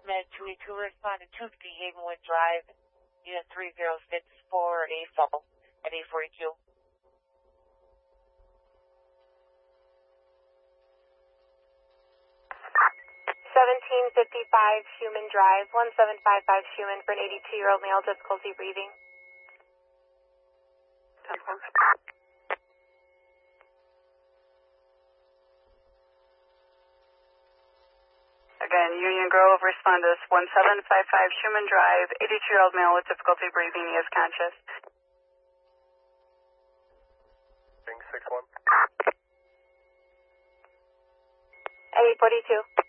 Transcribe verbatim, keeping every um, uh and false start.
Med two eight two responded to the Havenwood Drive, Unit three zero six for a fall at eight forty-two. seventeen fifty-five Schumann Drive, one seven five five Schumann for an eighty-two-year-old male, difficulty breathing. Again, Union Grove, respond to this one seven five five Schumann Drive, eighty-two-year-old male with difficulty breathing, he is conscious. Ring six one. eight forty-two.